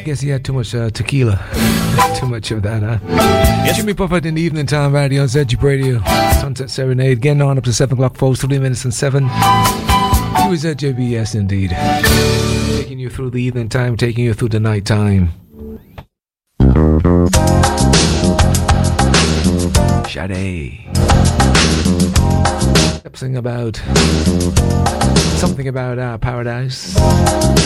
guess he had too much tequila. Too much of that, huh? Yes. Jimmy Buffett in the evening time, radio on ZG Radio. Sunset Serenade. Getting on up to 7 o'clock, folks. 3 minutes and 7. He was at JBS indeed. Taking you through the evening time, taking you through the night time. Sade. Kept singing about something about paradise.